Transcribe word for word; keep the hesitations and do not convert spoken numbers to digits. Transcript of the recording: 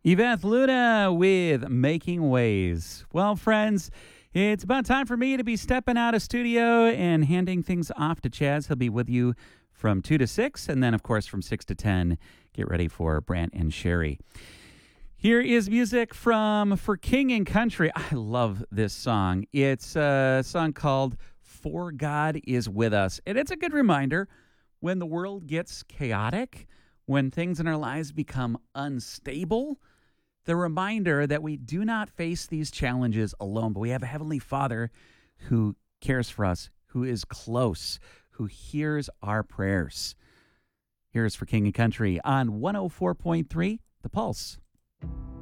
Yvette Luna with Making Ways. Well, friends, it's about time for me to be stepping out of studio and handing things off to Chaz. He'll be with you from two to six, and then, of course, from six to ten, get ready for Brant and Sherry. Here is music from For King and Country. I love this song. It's a song called For God Is With Us, and it's a good reminder when the world gets chaotic, when things in our lives become unstable, the reminder that we do not face these challenges alone, but we have a Heavenly Father who cares for us, who is close, who hears our prayers. Here's For King and Country on one oh four point three, The Pulse.